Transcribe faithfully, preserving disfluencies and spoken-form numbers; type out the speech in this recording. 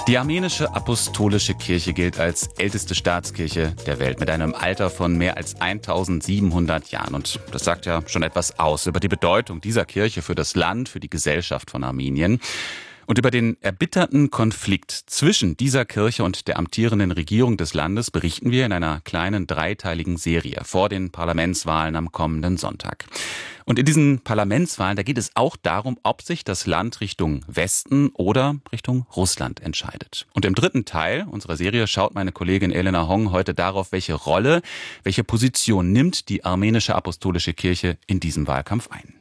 Die armenische apostolische Kirche gilt als älteste Staatskirche der Welt mit einem Alter von mehr als eintausendsiebenhundert Jahren. Und das sagt ja schon etwas aus über die Bedeutung dieser Kirche für das Land, für die Gesellschaft von Armenien. Und über den erbitterten Konflikt zwischen dieser Kirche und der amtierenden Regierung des Landes berichten wir in einer kleinen dreiteiligen Serie vor den Parlamentswahlen am kommenden Sonntag. Und in diesen Parlamentswahlen, da geht es auch darum, ob sich das Land Richtung Westen oder Richtung Russland entscheidet. Und im dritten Teil unserer Serie schaut meine Kollegin Elena Hong heute darauf, welche Rolle, welche Position nimmt die armenische apostolische Kirche in diesem Wahlkampf ein.